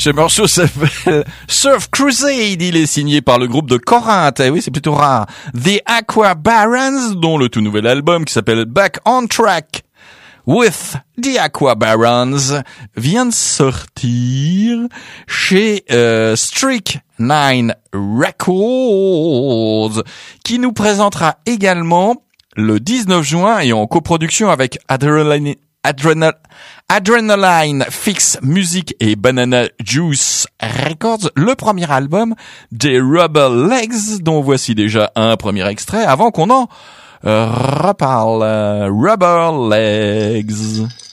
Ce morceau s'appelle Surf Crusade. Il est signé par le groupe de Corinthe. Eh oui, c'est plutôt rare. The Aqua Barons, dont le tout nouvel album qui s'appelle Back on Track with the Aqua Barons vient de sortir chez Streak 9 Records, qui nous présentera également le 19 juin et en coproduction avec Adrenaline Fix Music et Banana Juice Records, le premier album des Rubber Legs, dont voici déjà un premier extrait avant qu'on en reparle. Rubber Legs.